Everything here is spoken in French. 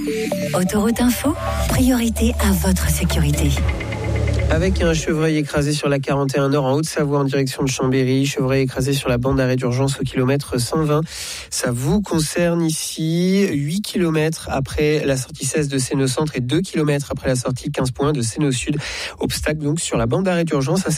Autoroute Info, priorité à votre sécurité. Avec un chevreuil écrasé sur la 41 Nord en Haute-Savoie en direction de Chambéry, chevreuil écrasé sur la bande d'arrêt d'urgence au kilomètre 120. Ça vous concerne ici, 8 km après la sortie 16 de Sénaux Centre et 2 km après la sortie 15.1 de Sénaux Sud. Obstacle donc sur la bande d'arrêt d'urgence.